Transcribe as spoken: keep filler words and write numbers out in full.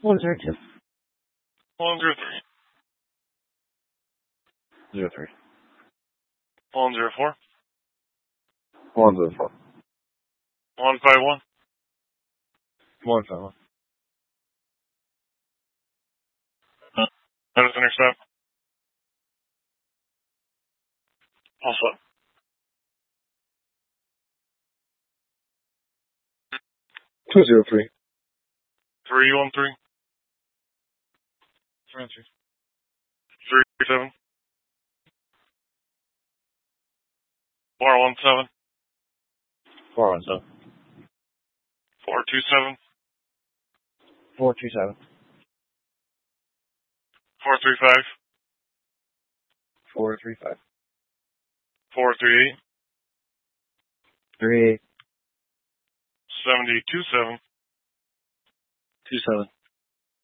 One zero two. One zero three. Zero three. One zero four. One zero four. One five one. One five one. That is intercept. Also. Two zero three. Three one three. Three three. Three seven. Four one seven. Four one seven. Four two seven. Four two seven. Four three five. Four three five. Four three eight. Three eight. Seventy two seven. Two seven.